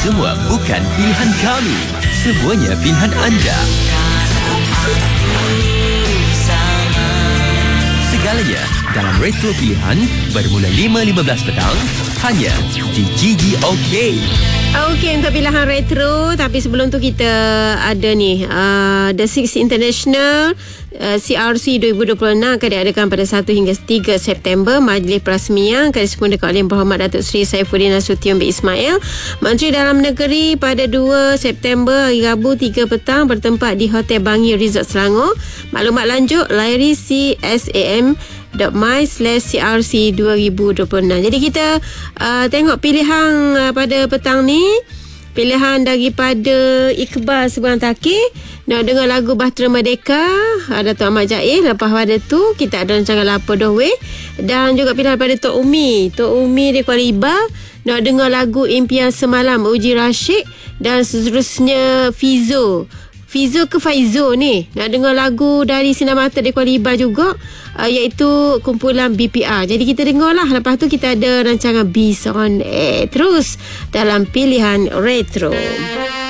semua bukan pilihan kami. Semuanya pilihan anda. Segalanya dalam Retro Pilihan bermula 5.15 petang hanya di Gigi OK. Okey, untuk pilihan retro. Tapi sebelum tu kita ada ni The Six International CRC 2026 akan diadakan pada 1 hingga 3 September. Majlis Perasmian akan disempurnakan oleh Berhormat Datuk Seri Saifuddin Nasution bin Ismail, Menteri Dalam Negeri, pada 2 September hari Rabu 3 petang bertempat di Hotel Bangi Resort Selangor. Maklumat lanjut layari csam.my/crc2026. Jadi kita tengok pilihan pada petang ni. Pilihan daripada Iqbal Seberang Takir nak dengar lagu Bahtera Merdeka Datuk Ahmad Jaiz. Lepas pada tu kita ada rancangan Lapa Dohwe. Dan juga pilihan pada Tok Umi di Kuala Iba nak dengar lagu Impian Semalam Uji Rashid. Dan seterusnya Fizo ke Faizo ni nak dengar lagu dari Sinar Mata di Kuala Iba juga, iaitu kumpulan BPR. Jadi kita dengarlah. Lepas tu kita ada rancangan Beats on Air terus dalam pilihan retro.